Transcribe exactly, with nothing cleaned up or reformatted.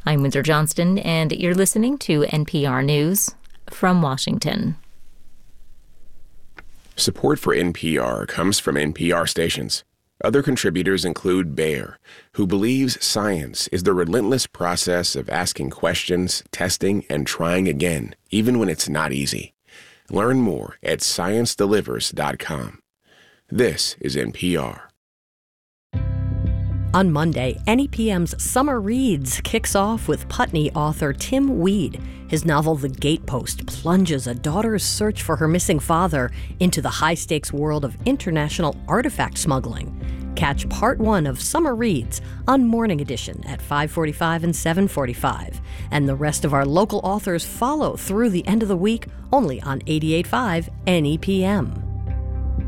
I'm Windsor Johnston, and you're listening to N P R News from Washington. Support for N P R comes from N P R stations. Other contributors include Bayer, who believes science is the relentless process of asking questions, testing, and trying again, even when it's not easy. Learn more at science delivers dot com. This is N P R. On Monday, N E P M's Summer Reads kicks off with Putney author Tim Weed. His novel The Gatepost plunges a daughter's search for her missing father into the high-stakes world of international artifact smuggling. Catch part one of Summer Reads on Morning Edition at five forty-five and seven forty-five. And the rest of our local authors follow through the end of the week only on eighty-eight point five N E P M.